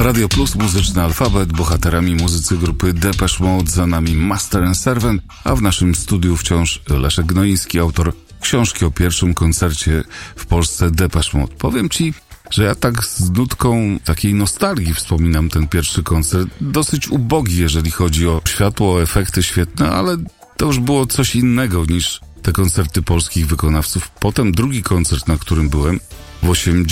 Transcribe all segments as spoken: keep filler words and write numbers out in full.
Radio Plus, muzyczny alfabet, bohaterami muzycy grupy Depeche Mode, za nami Master and Servant, a w naszym studiu wciąż Leszek Gnoiński, autor książki o pierwszym koncercie w Polsce Depeche Mode. Powiem ci, że ja tak z nutką takiej nostalgii wspominam ten pierwszy koncert. Dosyć ubogi, jeżeli chodzi o światło, o efekty świetne, ale to już było coś innego niż te koncerty polskich wykonawców. Potem drugi koncert, na którym byłem, w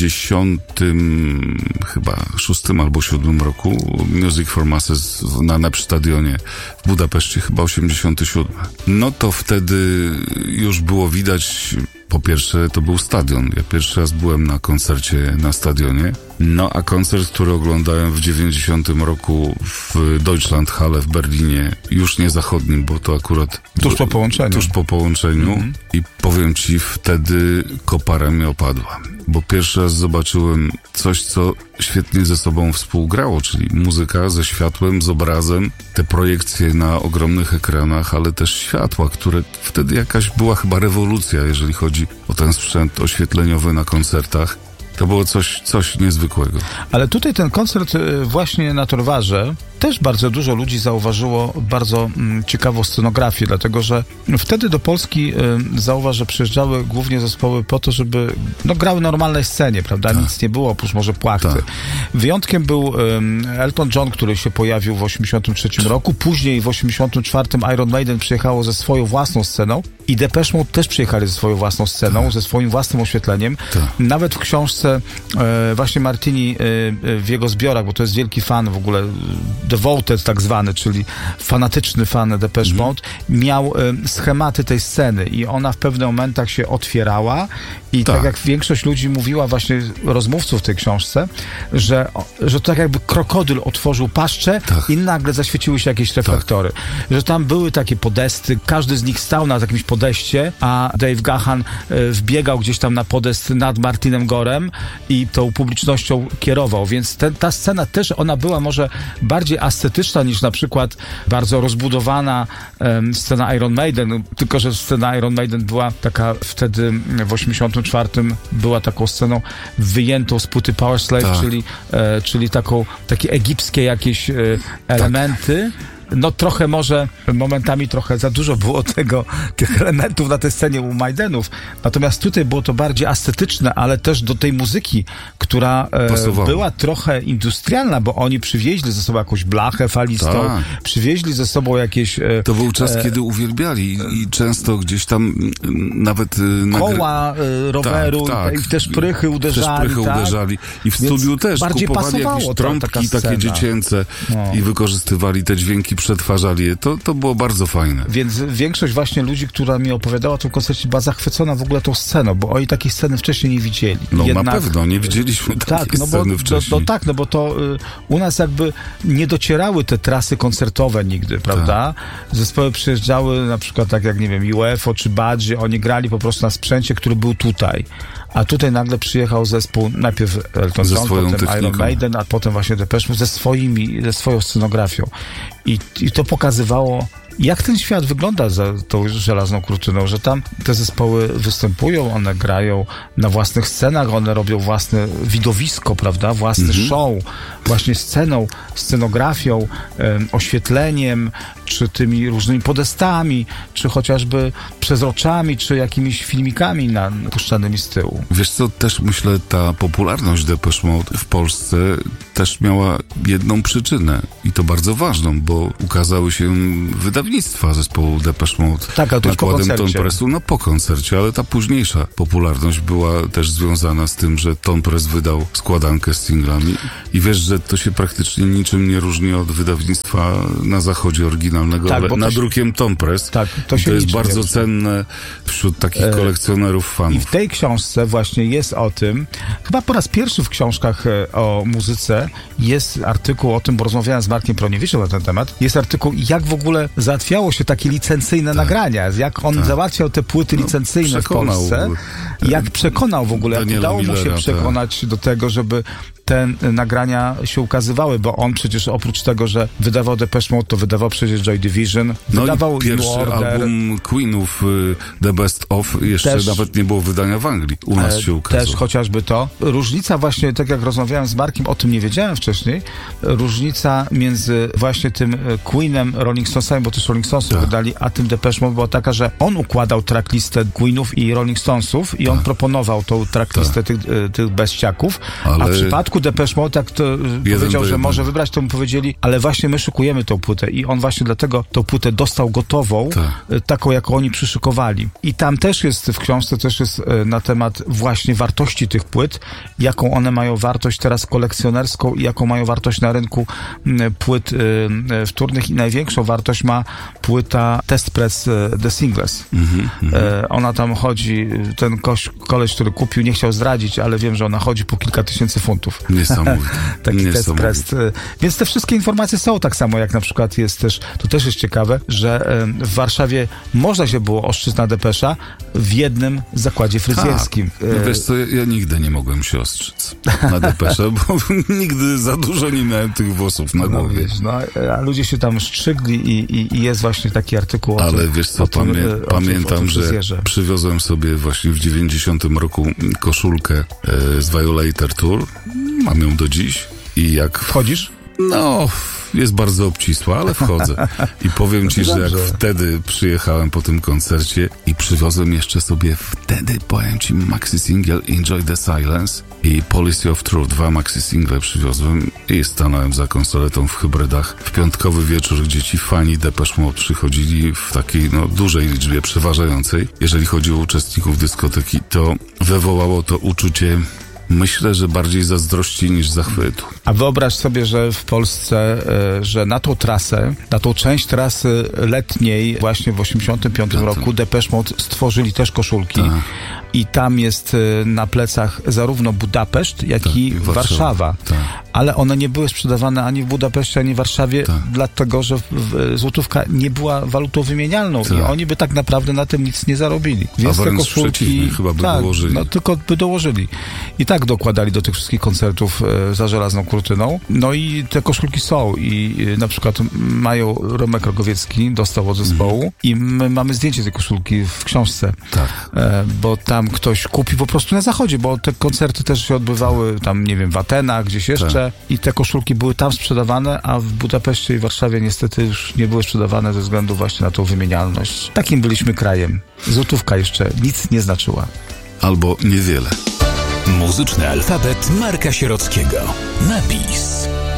osiemdziesiątym chyba szóstym albo siódmym roku, Music for Masses na Nepsz Stadionie w Budapeszcie, chyba osiemdziesiąty siódmy. No to wtedy już było widać, po pierwsze to był stadion. Ja pierwszy raz byłem na koncercie na stadionie. No a koncert, który oglądałem w dziewięćdziesiątym roku w Deutschlandhalle w Berlinie, już nie zachodnim, bo to akurat tuż po połączeniu. Tuż po połączeniu. Mm-hmm. I powiem ci, wtedy kopara mi opadła. Bo pierwszy raz zobaczyłem coś, co świetnie ze sobą współgrało, czyli muzyka ze światłem, z obrazem, te projekcje na ogromnych ekranach, ale też światła, które wtedy jakaś była chyba rewolucja, jeżeli chodzi o ten sprzęt oświetleniowy na koncertach. To było coś, coś niezwykłego. Ale tutaj ten koncert właśnie na Torwarze też bardzo dużo ludzi zauważyło bardzo mm, ciekawą scenografię, dlatego że wtedy do Polski y, zauważ, że przyjeżdżały głównie zespoły po to, żeby no, grały na normalnej scenie, prawda? Ta. Nic nie było, oprócz może płachty. Ta. Wyjątkiem był y, Elton John, który się pojawił w osiemdziesiątym trzecim roku, później w osiemdziesiątym czwartym Iron Maiden przyjechało ze swoją własną sceną i Depeche Mode też przyjechali ze swoją własną sceną, Ta. ze swoim własnym oświetleniem. Ta. Nawet w książce y, właśnie Martini y, w jego zbiorach, bo to jest wielki fan w ogóle devoted tak zwany, czyli fanatyczny fan Depeche Mode, mm. miał y, schematy tej sceny i ona w pewnych momentach się otwierała i tak. tak jak większość ludzi mówiła, właśnie rozmówców w tej książce, że, że to tak jakby krokodyl otworzył paszczę tak. i nagle zaświeciły się jakieś reflektory. Tak. Że tam były takie podesty, każdy z nich stał na jakimś podeście, a Dave Gahan y, wbiegał gdzieś tam na podest nad Martinem Gorem i tą publicznością kierował, więc te, ta scena też, ona była może bardziej ascetyczna niż na przykład bardzo rozbudowana um, scena Iron Maiden, tylko że scena Iron Maiden była taka wtedy w osiemdziesiątym czwartym była taką sceną wyjętą z płyty Power Slave, tak. czyli, e, czyli taką, takie egipskie jakieś e, elementy. Tak. No trochę może, momentami trochę za dużo było tego, tych elementów na tej scenie u Maidenów. Natomiast tutaj było to bardziej ascetyczne, ale też do tej muzyki, która e, była trochę industrialna, bo oni przywieźli ze sobą jakąś blachę falistą, tak. przywieźli ze sobą jakieś... E, to był czas, e, kiedy uwielbiali i, i często gdzieś tam nawet... E, koła e, roweru tak, tak. i też prychy uderzali. Też prychy tak? uderzali. I w studiu Więc też kupowali jakieś trąbki takie dziecięce no. i wykorzystywali te dźwięki, przetwarzali je. To, to było bardzo fajne. Więc większość właśnie ludzi, która mi opowiadała o tym koncercie, była zachwycona w ogóle tą sceną, bo oni takiej sceny wcześniej nie widzieli. No Jednak, na pewno, nie widzieliśmy takiej tak, no sceny bo, wcześniej. No, no tak, no bo to y, u nas jakby nie docierały te trasy koncertowe nigdy, prawda? Tak. Zespoły przyjeżdżały na przykład tak jak, nie wiem, U F O czy Badzi, oni grali po prostu na sprzęcie, który był tutaj. A tutaj nagle przyjechał zespół, najpierw Elton John, potem techniką. Iron Maiden, a potem właśnie Depeche Mode ze swoimi, ze swoją scenografią. I, i to pokazywało, jak ten świat wygląda za tą żelazną kurtyną, że tam te zespoły występują, one grają na własnych scenach, one robią własne widowisko, prawda, własny mm-hmm. show, właśnie sceną, scenografią, um, oświetleniem, czy tymi różnymi podestami, czy chociażby przezroczami, czy jakimiś filmikami na, puszczanymi z tyłu. Wiesz co, też myślę, ta popularność Depeche Mode w Polsce też miała jedną przyczynę i to bardzo ważną, bo ukazały się wydawnictwa zespołu Depeche Mode tak, ale to nakładem Tom Pressu, no po koncercie, ale ta późniejsza popularność była też związana z tym, że Tom Press wydał składankę z singlami i wiesz, że to się praktycznie niczym nie różni od wydawnictwa na zachodzie oryginalnego, tak, ale nadrukiem się... Tom Press. Tak, to się to jest liczy, bardzo wiesz. cenne wśród takich e... kolekcjonerów fanów. I w tej książce właśnie jest o tym, chyba po raz pierwszy w książkach o muzyce jest artykuł o tym, bo rozmawiałem z Markiem Proniewiczem na ten temat, jest artykuł, jak w ogóle załatwiało się takie licencyjne tak. nagrania, jak on tak. załatwiał te płyty no, licencyjne w Polsce, jak przekonał w ogóle, jak udało mu się przekonać tak. do tego, żeby te nagrania się ukazywały, bo on przecież oprócz tego, że wydawał Depeche Mode, to wydawał przecież Joy Division, no wydawał i pierwszy New Order. album Queenów, The Best Of, jeszcze też, nawet nie było wydania w Anglii. U nas się ukazał. Też chociażby to. Różnica właśnie, tak jak rozmawiałem z Markiem, o tym nie wiedziałem wcześniej, różnica między właśnie tym Queenem, Rolling Stonesami, bo też Rolling Stonesy tak. wydali, a tym Depeche Mode była taka, że on układał tracklistę Queenów i Rolling Stonesów i tak. on proponował tą tracklistę tak. tych, tych beściaków, ale... a w przypadku Depeche Mode, tak to powiedział, że może wybrać, to mu powiedzieli, ale właśnie my szykujemy tą płytę i on właśnie dlatego tą płytę dostał gotową, tak. taką, jaką oni przyszykowali. I tam też jest, w książce też jest na temat właśnie wartości tych płyt, jaką one mają wartość teraz kolekcjonerską i jaką mają wartość na rynku płyt wtórnych i największą wartość ma płyta Test Press The Singles. Mm-hmm. Ona tam chodzi, ten koś, koleś, który kupił, nie chciał zdradzić, ale wiem, że ona chodzi po kilka tysięcy funtów. Niesamowite. Taki Niesamowite. Test Press. Więc te wszystkie informacje są tak samo, jak na przykład jest też, to też jest ciekawe, że w Warszawie można się było ostrzyc na Depesza w jednym zakładzie fryzjerskim. Tak. No wiesz co, ja, ja nigdy nie mogłem się ostrzyc na Depesza, bo nigdy za dużo nie miałem tych włosów na głowie. No, wiesz, no, a ludzie się tam szczygli i, i, i jest właśnie taki artykuł o Ale tym, wiesz co, tym, pamię o pamiętam, tym, że przywiozłem sobie właśnie w dziewięćdziesiątym roku koszulkę e, z Violator Tour. Mam ją do dziś. I jak... Wchodzisz? No, jest bardzo obcisła, ale wchodzę. I powiem ci, że jak wtedy przyjechałem po tym koncercie i przywiozłem jeszcze sobie wtedy, powiem ci, maxi single Enjoy the Silence i Policy of Truth. Dwa maxi single przywiozłem i stanąłem za konsoletą w hybrydach. W piątkowy wieczór, gdzie ci fani Depeche Mode przychodzili w takiej, no, dużej liczbie, przeważającej. Jeżeli chodzi o uczestników dyskoteki, to wywołało to uczucie, myślę, że bardziej zazdrości niż zachwytu. A wyobraź sobie, że w Polsce, że na tą trasę, na tą część trasy letniej właśnie w osiemdziesiątym piątym roku Depeche Mode stworzyli też koszulki. Ta. I tam jest na plecach zarówno Budapeszt, jak ta, i Warszawa. Warszawa. Ta. Ale one nie były sprzedawane ani w Budapeszcie, ani w Warszawie, ta. dlatego, że złotówka nie była walutą wymienialną ta. i oni by tak naprawdę na tym nic nie zarobili. Więc A te koszulki chyba by tak, dołożyli. No tylko by dołożyli. I tak dokładali do tych wszystkich koncertów e, za żelazną kurtyną. No i te koszulki są i e, na przykład mają Romek Rogowiecki, dostał od zespołu mm. i my mamy zdjęcie tej koszulki w książce. Tak. E, bo tam ktoś kupi po prostu na zachodzie, bo te koncerty też się odbywały tam, nie wiem, w Atenach, gdzieś jeszcze tak. i te koszulki były tam sprzedawane, a w Budapeszcie i Warszawie niestety już nie były sprzedawane ze względu właśnie na tą wymienialność. Takim byliśmy krajem. Złotówka jeszcze nic nie znaczyła. Albo niewiele. Muzyczny alfabet Marka Sierockiego. Napis.